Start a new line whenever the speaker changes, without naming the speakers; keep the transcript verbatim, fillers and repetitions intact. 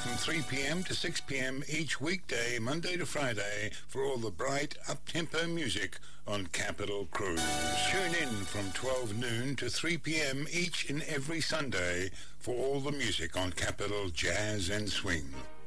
from three p.m. to six p.m. each weekday, Monday to Friday, for all the bright, up-tempo music on Capital Cruise. Tune in from twelve noon to three p.m. each and every Sunday for all the music on Capital Jazz and Swing.